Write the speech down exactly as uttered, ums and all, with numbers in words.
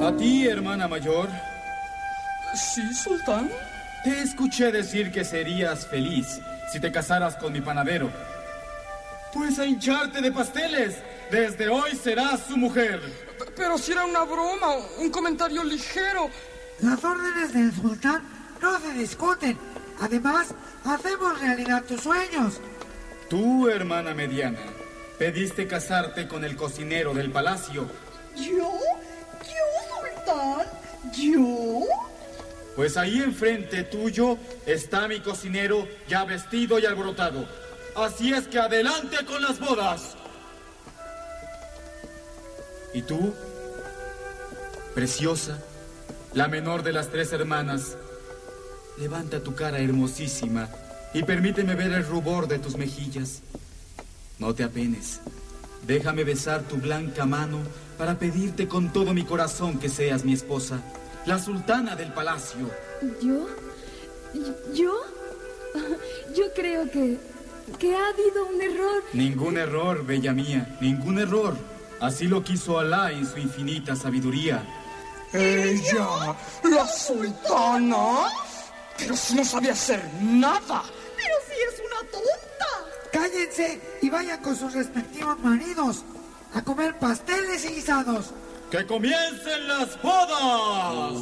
¿A ti, hermana mayor? Sí, sultán. Te escuché decir que serías feliz si te casaras con mi panadero. Pues a hincharte de pasteles. Desde hoy serás su mujer. P- Pero si era una broma, un comentario ligero. Las órdenes del sultán no se discuten. Además, hacemos realidad tus sueños. Tú, hermana mediana, pediste casarte con el cocinero del palacio. ¿Yo? ¿Yo, sultán? ¿Yo? Pues ahí enfrente tuyo está mi cocinero ya vestido y alborotado. Así es que adelante con las bodas. ¿Y tú, preciosa, la menor de las tres hermanas, levanta tu cara hermosísima y permíteme ver el rubor de tus mejillas? No te apenes. Déjame besar tu blanca mano para pedirte con todo mi corazón que seas mi esposa, la sultana del palacio. ¿Yo? ¿Yo? Yo creo que... que ha habido un error. Ningún error, bella mía, ningún error. Así lo quiso Alá en su infinita sabiduría. ¿Ella? ¿La sultana? Pero si no sabía hacer nada. Pero si es una tonta. Cállense y vayan con sus respectivos maridos a comer pasteles y guisados. ¡Que comiencen las bodas!